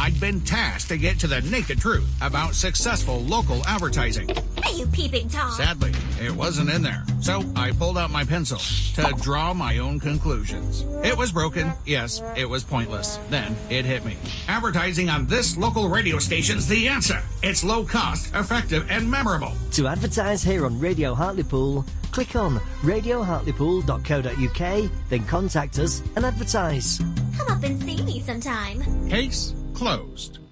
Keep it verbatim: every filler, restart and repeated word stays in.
I'd been tasked to get to the naked truth about successful local advertising. Hey, you peeping Tom. Sadly, it wasn't in there. So I pulled out my pencil to draw my own conclusions. It was broken. Yes, it was pointless. Then it hit me. Advertising on this local radio station's the answer. It's low cost, effective, and memorable. To advertise here on Radio Hartlepool, click on radio hartlepool dot co dot uk, then contact us and advertise. Come up and see me sometime. Case closed.